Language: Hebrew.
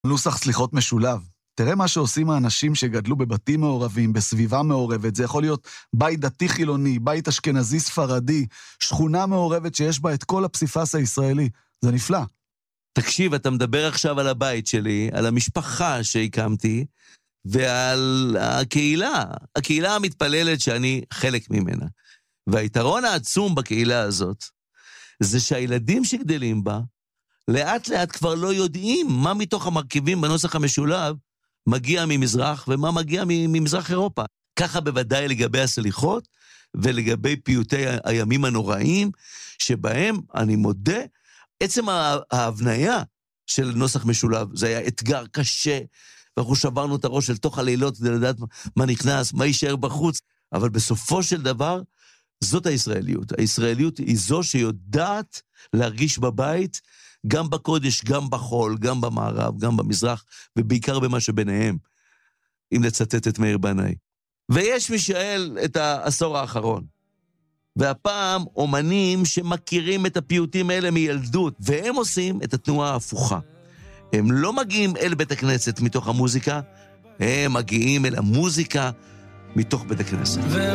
נוסח סליחות משולב. תראה מה שעושים האנשים שגדלו בבתים מעורבים, בסביבה מעורבת. זה יכול להיות בית דתי חילוני, בית אשכנזי ספרדי, שכונה מעורבת שיש בה את כל הפסיפס הישראלי. זה נפלא. תקשיב, אתה מדבר עכשיו על הבית שלי, על המשפחה שהקמתי, ועל הקהילה המתפללת שאני חלק ממנה. והיתרון העצום בקהילה הזאת, זה שהילדים שגדלים בה, לאט לאט כבר לא יודעים מה מתוך המרכיבים בנוסח המשולב, מגיע ממזרח ומה מגיע ממזרח אירופה. ככה בוודאי לגבי הסליחות, ולגבי פיוטי הימים הנוראים, שבהם אני מודה, עצם ההבניה של נוסח משולב, זה היה אתגר קשה, ואנחנו שברנו את הראש של תוך הלילות, כדי לדעת מה נכנס, מה יישאר בחוץ, אבל בסופו של דבר, זאת הישראליות. הישראליות היא זו שיודעת להרגיש בבית, גם בקודש, גם בחול, גם במערב, גם במזרח, ובעיקר במה שביניהם, אם לצטט את מאיר בנאי. ויש מישאל את העשור האחרון, והפעם אומנים שמכירים את הפיוטים האלה מילדות, והם עושים את התנועה ההפוכה. הם לא מגיעים אל בית הכנסת מתוך המוזיקה, הם מגיעים אל המוזיקה מתוך בית הכנסת.